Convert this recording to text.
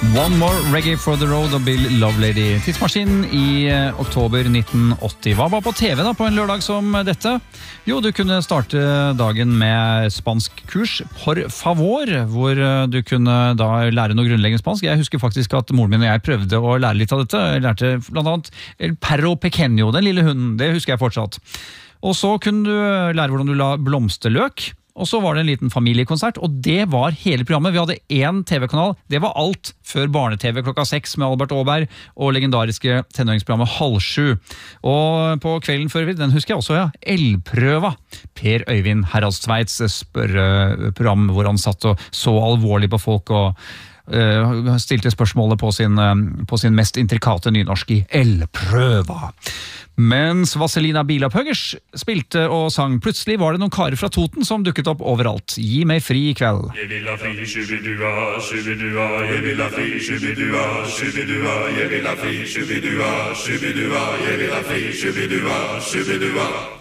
One More Reggae for the Road og Bill Lovelady. Tidsmaskinen i oktober 1980. Hva var på TV da på en lørdag som dette? Jo, du kunne starte dagen med spansk kurs, por favor, hvor du kunne da lære noe grunnleggende spansk. Jeg husker faktisk at moren min og jeg prøvde å lære litt av dette. Jeg lærte blant annet El Perro Pequeño, den lille hunden, det husker jeg fortsatt. Og så kunne du lære hvordan du la blomsterløk. Og så var det en liten familiekonsert, og det var hele programmet. Vi hadde én TV-kanal, det var alt før barne-TV klokka 6 med Albert Aaberg og legendariske tenåringsprogrammet Halv 7. Og på kvelden før, den husker jeg også, ja, Elprøva. Per Øyvind Heradsveits spørreprogram hvor han satt og så alvorlig på folk og stilte spørsmålet på sin mest intrikate nynorsk i Elprøva. Mens Vazelina Bilopphøggers spilte og sang, plutselig var det noen karer fra Toten som dukket opp overalt. Gi meg fri i kveld. Jeg vil ha fri, shubidua, shubidua. Jeg vil ha fri, shubidua, shubidua. Jeg vil ha fri, shubidua, shubidua. Jeg vil ha fri, shubidua, shubidua.